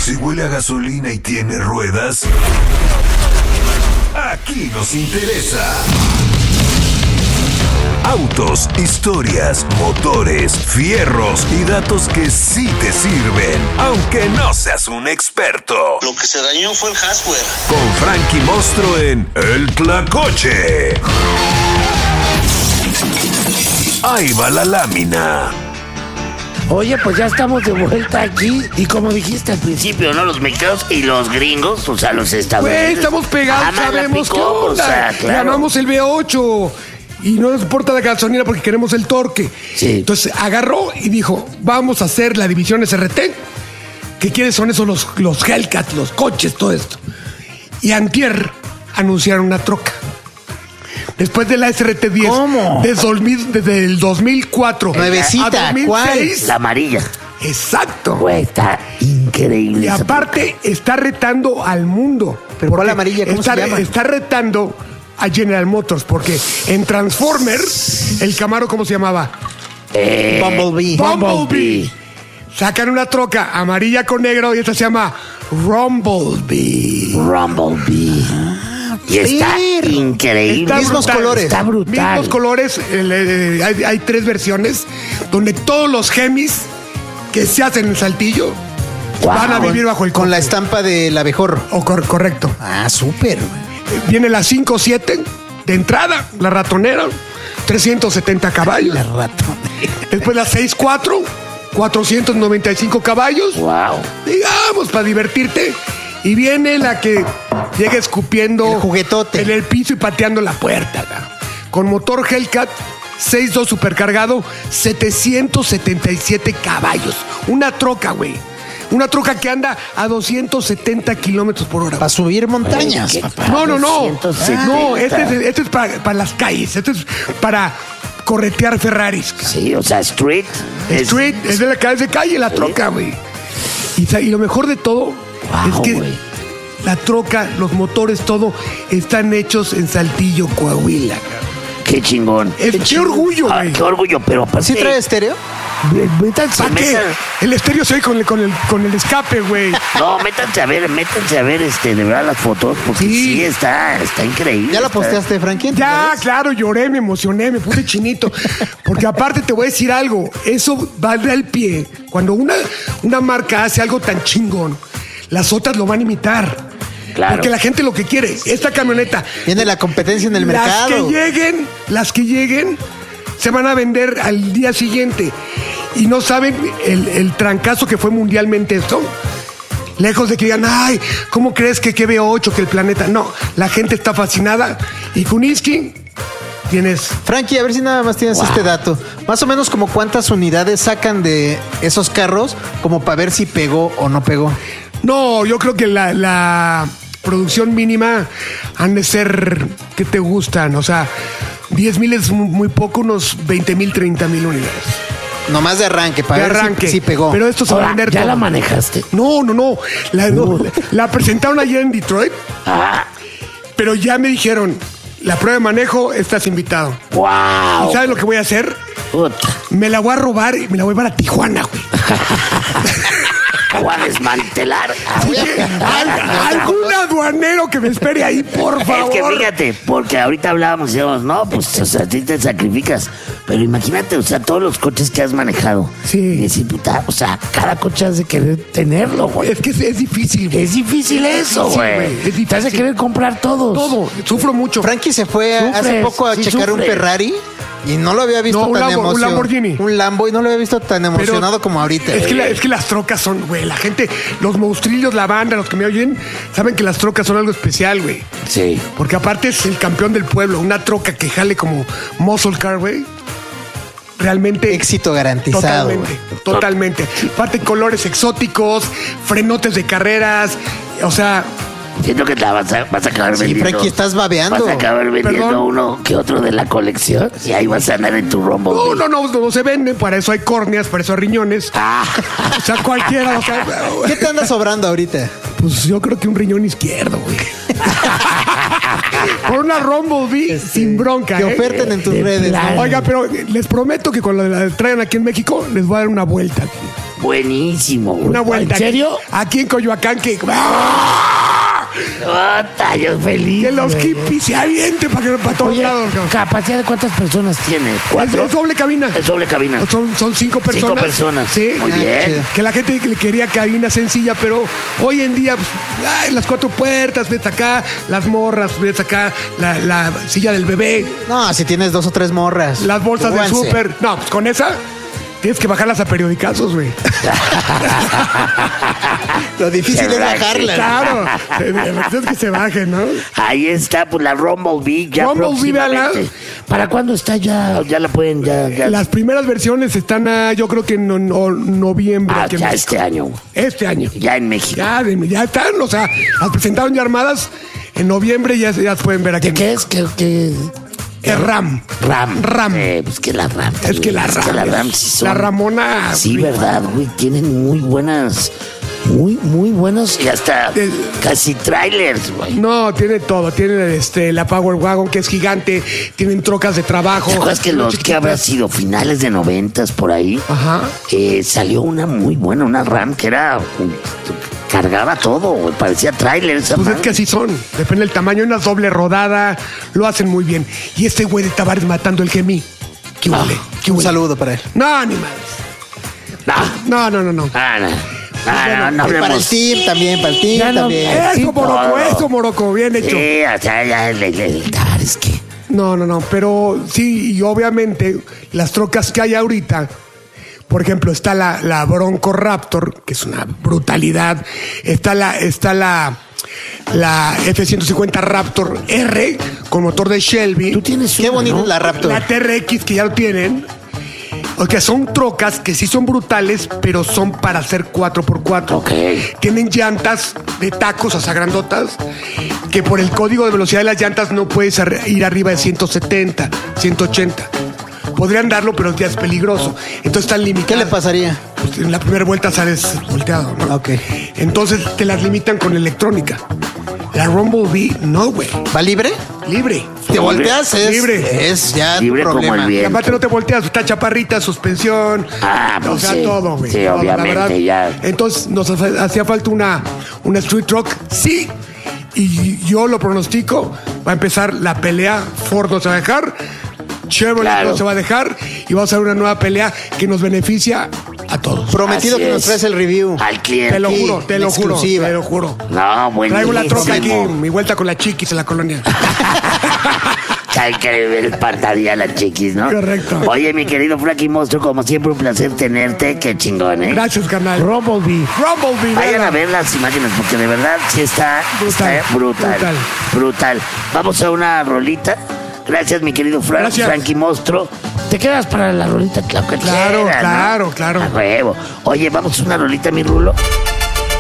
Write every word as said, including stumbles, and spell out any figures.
Si huele a gasolina y tiene ruedas, aquí nos interesa. Autos, historias, motores, fierros y datos que sí te sirven, aunque no seas un experto. Lo que se dañó fue el hardware. Con Frankie Monstruo en El Tlacoche. Ahí va la lámina. Oye, pues ya estamos de vuelta aquí. Y como dijiste al principio, ¿no? Los mexicanos y los gringos, o sea, los estadounidenses. Güey, estamos pegados, aman la sabemos qué pick-up, onda. o sea, claro. Llamamos el V ocho y no nos importa la gasolina porque queremos el torque. Sí. Entonces agarró y dijo, vamos a hacer la división S R T. ¿Qué quieres? Son esos los, los Hellcat, los coches, todo esto. Y antier anunciaron una troca. Después de la S R T diez. ¿Cómo? Desde, desde el dos mil cuatro. Nuevecita, a dos mil seis. La amarilla. Exacto. Güey, está increíble. Y esa aparte está retando al mundo. ¿Pero cuál Porque amarilla? ¿Cómo está, se llama? Está retando a General Motors porque en Transformers, el Camaro, ¿cómo se llamaba? Eh, Bumblebee. Bumblebee. Sacan una troca amarilla con negro y esta se llama Rumblebee. Rumblebee. Y está Pero, increíble. Está Mismos brutal. colores. Está brutal. Mismos colores. el, eh, hay, hay tres versiones donde todos los Hemis que se hacen en Saltillo Wow. van a vivir bajo el Con la coche. estampa del abejorro. O cor- correcto. Ah, súper. Viene la cinco siete de entrada, la ratonera, trescientos setenta caballos. La ratón. Después la seis cuatro, cuatrocientos noventa y cinco caballos. Wow. Digamos, para divertirte. Y viene la que llega escupiendo El juguetote. en el piso y pateando la puerta. ¿no? Con motor Hellcat seis dos supercargado, setecientos setenta y siete caballos. Una troca, güey. Una troca que anda a doscientos setenta kilómetros por hora. Para subir montañas, Oye, papá. qué- No, no, no. doscientos setenta. No, este es, este es para, para las calles. Este es para corretear Ferraris. Sí, o sea, street. Street, es de la calle de calle la troca, güey. Y, sa- y lo mejor de todo Wow, es que güey. la troca, los motores, todo están hechos en Saltillo, Coahuila. cabrón. Qué chingón. Es- qué chingón. orgullo, Ah, güey. qué orgullo, pero aparte. ¿Sí trae estéreo? Métanse, ¿Para qué? metan- El estéreo se oye con el, con el, con el escape, güey. No, métanse a ver, métanse a ver este, de verdad las fotos, porque Sí. sí, está, está increíble. ¿Ya la está- posteaste, Frankie? Ya, claro, lloré, me emocioné, me puse chinito. Porque aparte te voy a decir algo, eso va a dar el pie. Cuando una, una marca hace algo tan chingón, las otras lo van a imitar. Claro. Porque la gente lo que quiere, esta camioneta. Viene la competencia en el las mercado. que lleguen, las que lleguen, se van a vender al día siguiente. Y no saben el, el trancazo que fue mundialmente esto. Lejos de que digan, ay, ¿cómo crees que, que V ocho, que el planeta? No, la gente está fascinada. Y Kuniski, tienes... Frankie, a ver si nada más tienes este dato. Más o menos como cuántas unidades sacan de esos carros como para ver si pegó o no pegó. No, yo creo que la, la producción mínima han de ser, ¿qué te gustan? O sea, diez mil es muy, muy poco, unos veinte mil, treinta mil unidades. Nomás de arranque, para De ver si- arranque. Si, pegó. Pero esto se va a Ahora, vender ¿ya todo. la manejaste? No, no, no. La, no, la- la presentaron ayer en Detroit, Ah, pero ya me dijeron, la prueba de manejo, estás invitado. wow. ¿Y sabes lo que voy a hacer? Puta, Me la voy a robar y me la voy a llevar a Tijuana, güey. voy a desmantelar. Al- algún aduanero que me espere ahí, por favor. Es que fíjate, porque ahorita hablábamos y decíamos, no, pues, o sea, a ti te sacrificas. Pero imagínate, o sea, todos los coches que has manejado. Sí. Y decir, puta, o sea, cada coche has de querer tenerlo, güey. Es que es, es difícil, güey. Es difícil eso, Sí, güey. güey, es difícil. Te has de querer comprar todos. Todo. Sufro mucho. Frankie se fue a- hace Sufres, poco a sí checar un sufres. Ferrari y no lo había visto No, un tan Lambo- un emocionado. Lamborghini. Un Lambo y no lo había visto tan Pero emocionado como ahorita. Es que, güey. la- es que las trocas son, güey, la gente, los monstrillos, la banda, los que me oyen, saben que las trocas son algo especial, güey. Sí. Porque aparte es el campeón del pueblo, una troca que jale como muscle car, güey. Realmente. Éxito garantizado. Totalmente, güey. totalmente. Aparte colores exóticos, frenotes de carreras, o sea, Siento que la vas a, vas a acabar Sí, vendiendo. Frankie, estás babeando. Vas a acabar vendiendo Perdón. uno que otro de la colección y ahí vas a andar en tu Rumble. no, no, no, no se venden, para eso hay córneas, para eso hay riñones. Ah, O sea, cualquiera, o sea, ¿Qué te anda sobrando ahorita? pues yo creo que un riñón izquierdo, güey. Por una Rumblebee sin bronca, Que ¿eh? oferten en tus de redes. plano. ¿no? Oiga, pero les prometo que cuando la traigan aquí en México, les voy a dar una vuelta aquí. Buenísimo, güey. Una vuelta. ¿En serio? Aquí en Coyoacán que... Ota, yo feliz. Que los güey. hippies se avienten para, que, para todos Oye, lados. cabrón. ¿capacidad de cuántas personas tiene? Es, ¿Cuatro? es doble cabina. Es doble cabina. Son, son cinco personas. Cinco personas. Sí. Muy Ah, bien. chido. Que la gente le quería cabina sencilla, pero hoy en día, pues, ay, las cuatro puertas, ves acá, las morras, ves acá, la, la silla del bebé, No, si tienes dos o tres morras. las bolsas del súbanse. súper. No, pues con esa tienes que bajarlas a periodicazos, güey. Lo difícil Se es baje. bajarla. Claro. Es que se bajen, ¿no? Ahí está, pues la Rumblebee ya Rumblebee, próximamente. véala. ¿Para cuándo está ya? Ya la pueden, ya, ya. Las primeras versiones están, a, yo creo que en no- no- noviembre. Ah, aquí en ya México. este año. Este año. Ya en México. Ya, de- ya están, o sea, las presentaron ya armadas. En noviembre ya, ya se pueden ver aquí. ¿Qué, qué es? ¿Qué, qué? Es RAM. RAM. RAM. Eh, pues que la RAM. Es que la también, RAM. Es que la RAM sí son. La Ramona. Sí, verdad, güey. Tienen muy buenas. Muy, muy buenos. Y hasta De- casi trailers, güey. No, tiene todo. Tiene este, la Power Wagon, que es gigante. Tienen trocas de trabajo. ¿Te acuerdas que los que chiquitas. habrá sido finales de noventas por ahí? Ajá. Eh, salió una muy buena, una RAM que era. Cargaba todo, güey. Parecía trailer esa Pues es madre. que así son. Depende del tamaño. Una doble rodada. Lo hacen muy bien. Y este güey de Tavares matando el Gemí. ¿Qué Ah, huele? ¿Qué Un huele? saludo para él. No, ni más. No, No, no, no, no. ah, no. Ah, no, no Y para el hablemos. team también, para el team Ya no- también. Sí, Eso, Morocco, todo. eso, Morocco. Bien hecho. Sí, o sea, ya el, el, el Tavares que. No, no, no, pero sí, y obviamente las trocas que hay ahorita, por ejemplo, está la, la Bronco Raptor, que es una brutalidad, está la, está la, la F ciento cincuenta Raptor R con motor de Shelby, Tú tienes Qué una, bonito ¿no? la Raptor. la T R X que ya lo tienen. O sea, son trocas que sí son brutales, pero son para hacer cuatro por cuatro. Ok. Tienen llantas de tacos, o sea, grandotas, que por el código de velocidad de las llantas no puedes ar- ir arriba de ciento setenta, ciento ochenta. Podrían darlo, pero ya es peligroso. Entonces están limitadas. ¿Qué le pasaría? Pues en la primera vuelta sales volteado, ¿no? Ok. Entonces te las limitan con electrónica. La Rumblebee, no, güey. ¿Va libre? Libre. Te volteas, es, Libre. es ya Libre tu como problema. el Y viento. aparte no te volteas, está chaparrita, suspensión. Ah, o pues sea, sí. todo, güey. Sí, todo, la obviamente, verdad. ya. Entonces nos hace- hacía falta una, una street truck, sí. Y yo lo pronostico, va a empezar la pelea, Ford no se va a dejar, Chevrolet Claro. no se va a dejar, y vamos a ver una nueva pelea que nos beneficia a todos. Prometido Así que nos es. traes el review. Al cliente. Te lo Sí, juro, te lo juro, exclusiva. te lo juro. No, buenísimo. Traigo la troca aquí, mi vuelta con la chiquis en la colonia. Hay que ver el partadía la chiquis, ¿no? Correcto. Oye, mi querido Frankie Monstruo, como siempre, un placer tenerte. Qué chingón, ¿eh? Gracias, carnal. Rumblebee. Rumblebee, Vayan véala. a ver las imágenes porque de verdad sí está Brutal, está brutal, brutal. brutal. Vamos a una rolita. Gracias, mi querido Frank, Gracias. Frankie Monstruo. ¿Te quedas para la rolita? Claro que Claro, quieras, ¿no? claro, claro. A huevo. Oye, vamos a una rolita, mi Rulo.